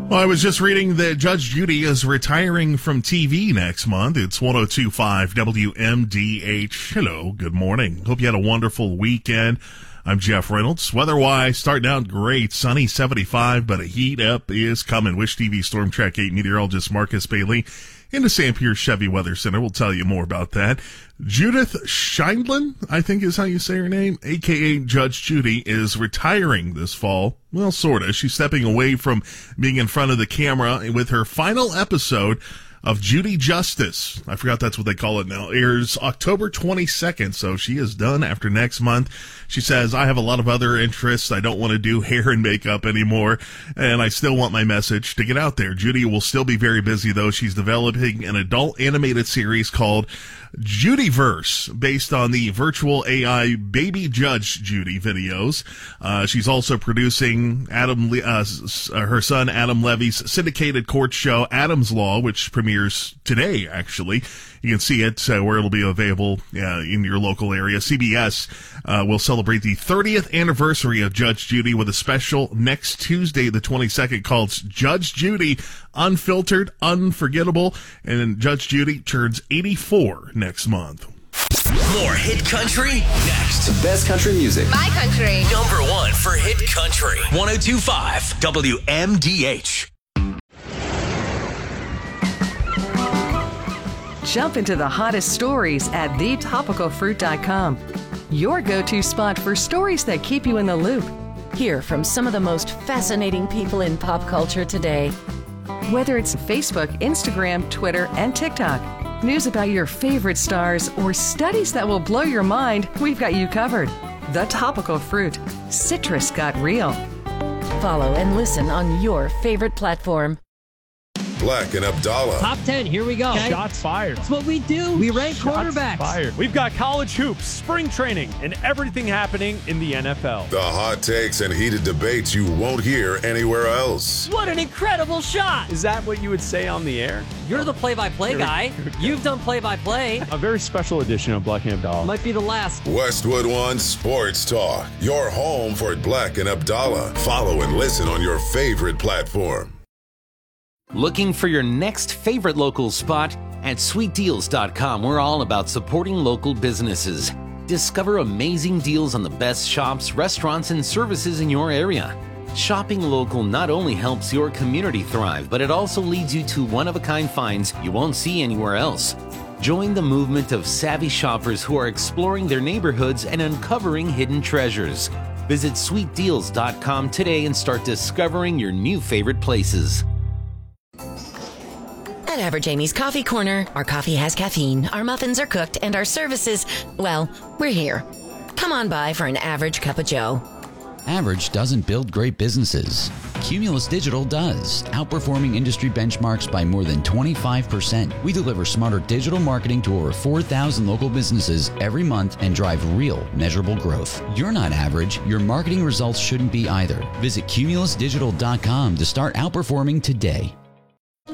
Well, I was just reading that Judge Judy is retiring from TV next month. It's 102.5 WMDH. Hello, good morning. Hope you had a wonderful weekend. I'm Jeff Reynolds. Weather-wise, starting out great. Sunny 75, but a heat up is coming. Wish TV Storm Track 8 meteorologist Marcus Bailey in the Sam Pierce Chevy Weather Center. We'll tell you more about that. Judith Scheindlin, I think is how you say her name, a.k.a. Judge Judy, is retiring this fall. Well, sort of. She's stepping away from being in front of the camera with her final episode of Judy Justice. I forgot that's what they call it now. Airs October 22nd, so she is done after next month. She says, I have a lot of other interests. I don't want to do hair and makeup anymore, and I still want my message to get out there. Judy will still be very busy, though. She's developing an adult animated series called Judyverse, based on the virtual AI Baby Judge Judy videos. She's also producing her son Adam Levy's syndicated court show, Adam's Law, which premieres today, actually. You can see it where it'll be available in your local area. CBS will celebrate the 30th anniversary of Judge Judy with a special next Tuesday, the 22nd, called Judge Judy Unfiltered, Unforgettable. And Judge Judy turns 84 next month. More hit country next. The best country music. My country. Number one for hit country. 102.5 WMDH. Jump into the hottest stories at thetopicalfruit.com. Your go-to spot for stories that keep you in the loop. Hear from some of the most fascinating people in pop culture today. Whether it's Facebook, Instagram, Twitter, and TikTok, news about your favorite stars, or studies that will blow your mind, we've got you covered. The Topical Fruit. Citrus got real. Follow and listen on your favorite platform. Black and Abdallah. Top 10, here we go. Okay. Shots fired. That's what we do. We rank quarterbacks. Fired. We've got college hoops, spring training, and everything happening in the NFL. The hot takes and heated debates you won't hear anywhere else. What an incredible shot. Is that what you would say on the air? You're the play-by-play guy. You've done play-by-play. A very special edition of Black and Abdallah. Might be the last. Westwood One Sports Talk. Your home for Black and Abdallah. Follow and listen on your favorite platform. Looking for your next favorite local spot? At sweetdeals.com, we're all about supporting local businesses. Discover amazing deals on the best shops, restaurants, and services in your area. Shopping local not only helps your community thrive, but it also leads you to one-of-a-kind finds you won't see anywhere else. Join the movement of savvy shoppers who are exploring their neighborhoods and uncovering hidden treasures. Visit sweetdeals.com today and start discovering your new favorite places. At Average Amy's Coffee Corner, our coffee has caffeine, our muffins are cooked, and our services, well, we're here. Come on by for an average cup of joe. Average doesn't build great businesses. Cumulus Digital does, outperforming industry benchmarks by more than 25%. We deliver smarter digital marketing to over 4,000 local businesses every month and drive real, measurable growth. You're not average. Your marketing results shouldn't be either. Visit cumulusdigital.com to start outperforming today.